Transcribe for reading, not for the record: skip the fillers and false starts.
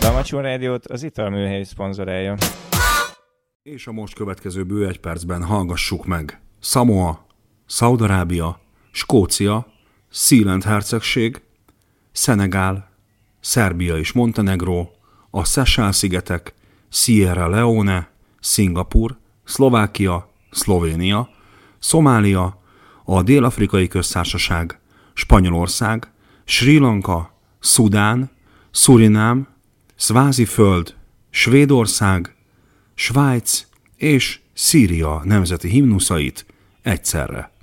Dalmacsón Rádiót az Italműhely szponzorálja. És a most következő bő egy percben hallgassuk meg Szamoa, Szaúd-Arábia, Skócia, Sealand hercegség, Szenegál, Szerbia és Montenegró, a Seychelle-szigetek, Sierra Leone, Szingapur, Szlovákia, Szlovénia, Szomália, a Dél-Afrikai Köztársaság, Spanyolország, Srí Lanka, Szudán, Szurinám, Szváziföld, Svédország, Svájc és Szíria nemzeti himnuszait egyszerre.